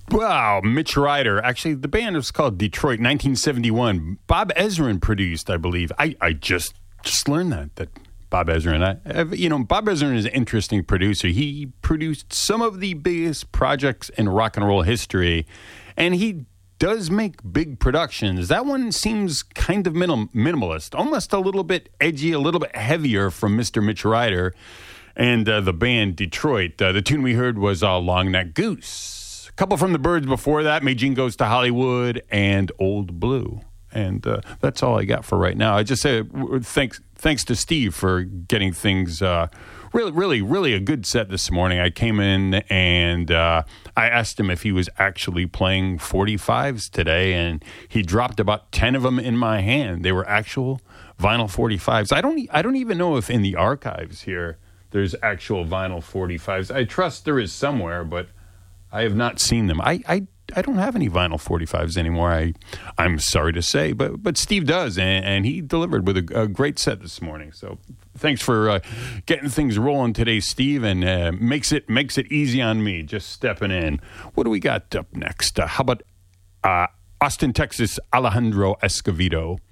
Wow, Mitch Ryder. Actually, the band was called Detroit, 1971. Bob Ezrin produced, I believe. I just learned that Bob Ezrin. Bob Ezrin is an interesting producer. He produced some of the biggest projects in rock and roll history, and he does make big productions. That one seems kind of minimalist, almost a little bit edgy, a little bit heavier from Mr. Mitch Ryder and the band Detroit. The tune we heard was Long Neck Goose. A couple from the Byrds before that, Magine Goes to Hollywood and Old Blue. And that's all I got for right now. I just say thanks to Steve for getting things really a good set this morning. I came in and I asked him if he was actually playing 45s today, and he dropped about 10 of them in my hand. They were actual vinyl 45s. I don't even know if in the archives here there's actual vinyl 45s. I trust there is somewhere, but I have not seen them. I don't have any vinyl 45s anymore. I'm sorry to say, but Steve does, and he delivered with a great set this morning. So thanks for getting things rolling today, Steve, and makes it easy on me just stepping in. What do we got up next? How about Austin, Texas, Alejandro Escovedo?